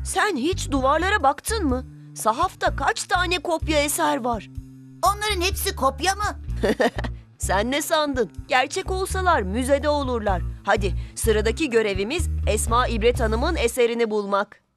Sen hiç duvarlara baktın mı? Sahafta kaç tane kopya eser var? Onların hepsi kopya mı? Sen ne sandın? Gerçek olsalar müzede olurlar. Hadi sıradaki görevimiz Esma İbret Hanım'ın eserini bulmak.